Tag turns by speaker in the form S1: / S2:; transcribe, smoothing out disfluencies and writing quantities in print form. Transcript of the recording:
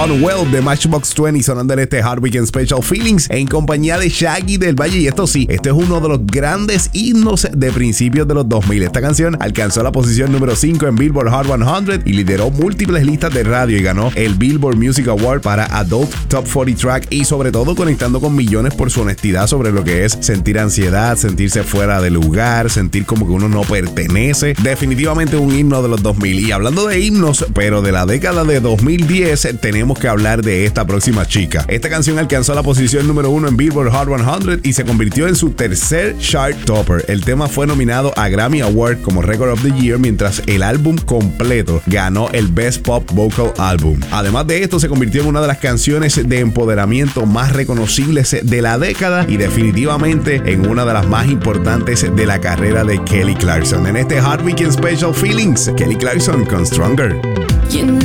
S1: Unwell de Matchbox 20 sonando en este Hard Weekend Special Feelings en compañía de Shaggy del Valle. Y esto sí, este es uno de los grandes himnos de principios de los 2000. Esta canción alcanzó la posición número 5 en Billboard Hot 100 y lideró múltiples listas de radio y ganó el Billboard Music Award para Adult Top 40 Track, y sobre todo conectando con millones por su honestidad sobre lo que es sentir ansiedad, sentirse fuera de lugar, sentir como que uno no pertenece. Definitivamente un himno de los 2000. Y hablando de himnos, pero de la década de 2010, tenemos que hablar de esta próxima chica. Esta canción alcanzó la posición número 1 en Billboard Hot 100 y se convirtió en su tercer chart topper. El tema fue nominado a Grammy Award como Record of the Year, mientras el álbum completo ganó el Best Pop Vocal Album. Además de esto, se convirtió en una de las canciones de empoderamiento más reconocibles de la década y definitivamente en una de las más importantes de la carrera de Kelly Clarkson. En este Hard Weekend Special Feelings, Kelly Clarkson con Stronger.